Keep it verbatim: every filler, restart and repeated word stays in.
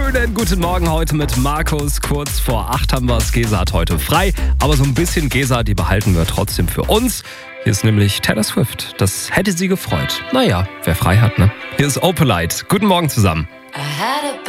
Schönen guten Morgen heute mit Markus. Kurz vor acht haben wir es. Gesa hat heute frei, aber so ein bisschen Gesa, die behalten wir trotzdem für uns. Hier ist nämlich Taylor Swift. Das hätte sie gefreut. Naja, wer frei hat, ne? Hier ist Opalite. Guten Morgen zusammen.